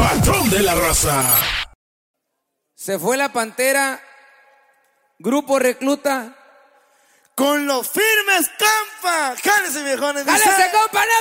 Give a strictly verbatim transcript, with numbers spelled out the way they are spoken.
patrón de la raza. Se fue la Pantera, Grupo Recluta. Con los firmes, compa. Jálese, viejones. ¡Jálese, compa!